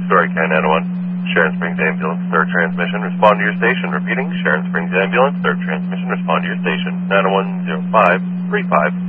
Story Car 901. Sharon Springs Ambulance, third transmission, respond to your station. Repeating, Sharon Springs Ambulance, third transmission, respond to your station. 9010535.